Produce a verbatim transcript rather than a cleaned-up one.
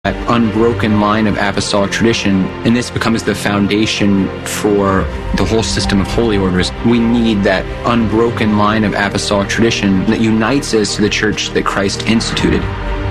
that unbroken line of apostolic tradition, and this becomes the foundation for the whole system of holy orders. We need that unbroken line of apostolic tradition that unites us to the church that Christ instituted.